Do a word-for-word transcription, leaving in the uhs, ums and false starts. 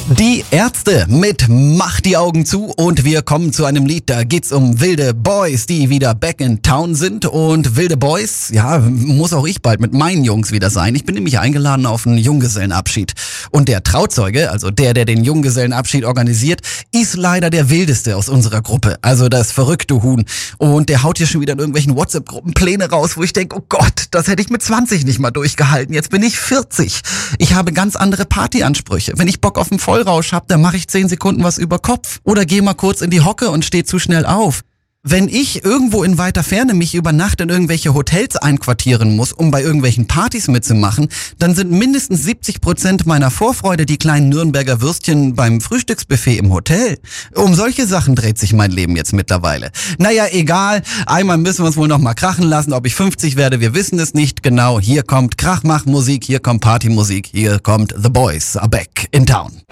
Die Ärzte mit Mach die Augen zu und wir kommen zu einem Lied, da geht's um wilde Boys, die wieder back in town sind. Und wilde Boys, ja, muss auch ich bald mit meinen Jungs wieder sein. Ich bin nämlich eingeladen auf einen Junggesellenabschied. Und der Trauzeuge, also der, der den Junggesellenabschied organisiert, ist leider der wildeste aus unserer Gruppe. Also das verrückte Huhn. Und der haut hier schon wieder in irgendwelchen WhatsApp-Gruppen Pläne raus, wo ich denke, oh Gott, das hätte ich mit zwanzig nicht mal durchgehalten. Jetzt bin ich vierzig. Ich habe ganz andere Partyansprüche. Wenn ich Bock auf einen Vollrausch hab, dann mache ich zehn Sekunden was über Kopf. Oder geh mal kurz in die Hocke und steh zu schnell auf. Wenn ich irgendwo in weiter Ferne mich über Nacht in irgendwelche Hotels einquartieren muss, um bei irgendwelchen Partys mitzumachen, dann sind mindestens siebzig Prozent meiner Vorfreude die kleinen Nürnberger Würstchen beim Frühstücksbuffet im Hotel. Um solche Sachen dreht sich mein Leben jetzt mittlerweile. Naja, egal. Einmal müssen wir uns wohl noch mal krachen lassen. Ob ich fünfzig werde, wir wissen es nicht genau. Hier kommt Krachmachmusik, hier kommt Partymusik, hier kommt The Boys are back in town.